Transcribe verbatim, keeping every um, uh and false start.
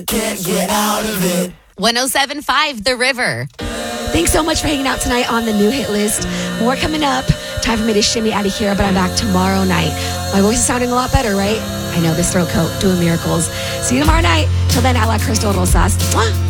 Can't get out of it. one oh seven point five The River. Thanks so much for hanging out tonight on the new hit list. More coming up. Time for me to shimmy out of here, but I'm back tomorrow night. My voice is sounding a lot better, right? I know, this throat coat doing miracles. See you tomorrow night. Till then, I like Crystal Rosas. Mwah.